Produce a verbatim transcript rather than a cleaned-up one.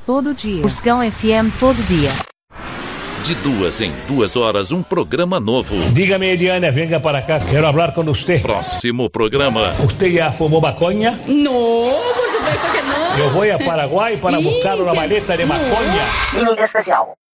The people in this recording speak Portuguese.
todo dia. Porcegão F M todo dia. De duas em duas horas, um programa novo. Dígame, Eliana, venga para acá, quero hablar con usted. Próximo programa. ¿Usted ya fumó maconha? No, por supuesto que no. Yo voy a Paraguay para buscar una maleta de maconha. Límite especial.